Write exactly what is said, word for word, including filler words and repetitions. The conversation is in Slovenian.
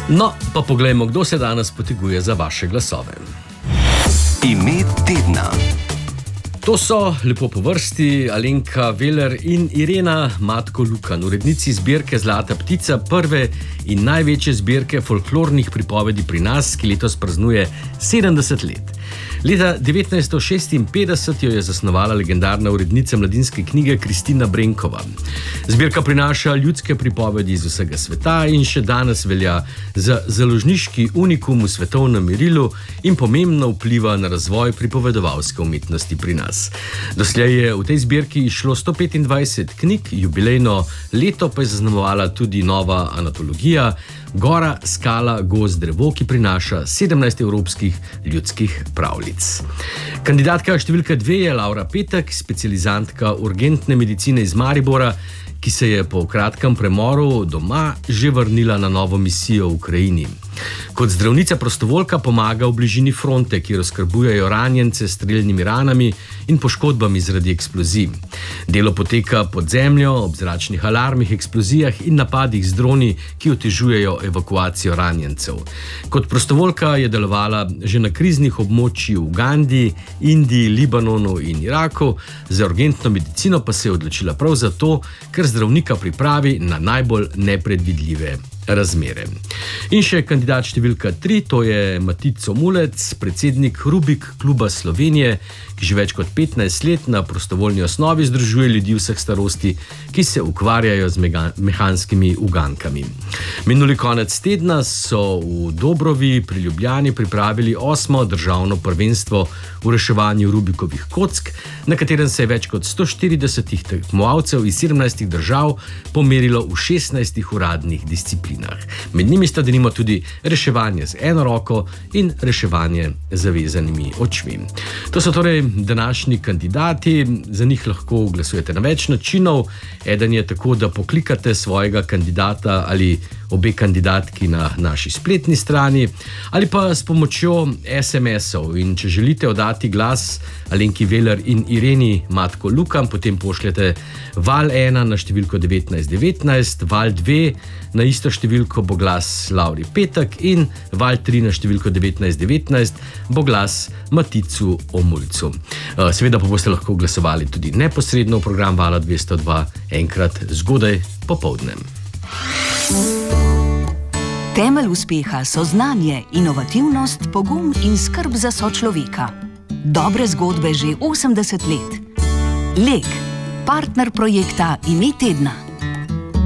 No, pa poglejmo, kdo se danes poteguje za vaše glasove. Ime tedna. To so lepo po vrsti Alenka Veler in Irena Matko Lukan, urednici zbirke Zlata ptica, prve in največje zbirke folklornih pripovedi pri nas, ki letos praznuje sedemdeset let. Leta devetnajststo šestinpetdeset jo je zasnovala legendarna urednica Mladinske knjige Kristina Brenkova. Zbirka prinaša ljudske pripovedi iz vsega sveta in še danes velja za založniški unikum v svetovnem merilu in pomembno vpliva na razvoj pripovedovalske umetnosti pri nas. Doslej je v tej zbirki izšlo sto petindvajset knjig, jubilejno leto pa je zaznamovala tudi nova antologija Gora, skala, gozd, drevo, ki prinaša sedemnajst evropskih ljudskih pravljic. Kandidatka številka dve je Laura Petek, specializantka urgentne medicine iz Maribora, ki se je po kratkem premoru doma že vrnila na novo misijo v Ukrajini. Kot zdravnica prostovoljka pomaga v bližini fronte, kjer oskrbujejo ranjence s streljnimi ranami in poškodbami zaradi eksplozij. Delo poteka pod zemljo, ob zračnih alarmih, eksplozijah in napadih z droni, ki otežujejo evakuacijo ranjencev. Kot prostovoljka je delovala že na kriznih območjih v Ugandi, Indiji, Libanonu in Iraku, za urgentno medicino pa se je odločila prav zato, ker zdravnika pripravi na najbolj nepredvidljive razmere. In še kandidat številka tri, to je Matic Omulec, predsednik Rubik kluba Slovenije, ki že več kot petnajst let na prostovoljni osnovi združuje ljudi vseh starosti, ki se ukvarjajo z mehanskimi ugankami. Minuli konec tedna so v Dobrovi pri Ljubljani pripravili osmo državno prvenstvo v reševanju Rubikovih kock, na katerem se je več kot sto štirideset tekmovalcev iz sedemnajstih držav pomerilo v šestnajstih uradnih disciplinah. Med njimi sta denimo tudi reševanje z eno roko in reševanje z zavezanimi očmi. To so torej današnji kandidati, za njih lahko glasujete na več načinov. Eden je tako, da poklikate svojega kandidata ali obe kandidatki na naši spletni strani ali pa s pomočjo es em esov. In če želite oddati glas Alenki Veler in Ireni Matko Lukan, potem pošljete val ena na številko devetnajst devetnajst, val dve na isto številko bo glas Lauri Petek in val tri na številko devetnajst devetnajst bo glas Maticu Omulcu. Seveda pa boste lahko glasovali tudi neposredno v program Vala dvesto dva enkrat zgodaj popoldne. Temelj uspeha so znanje, inovativnost, pogum in skrb za sočloveka. Dobre zgodbe že osemdeset let. Lek, partner projekta Ime tedna.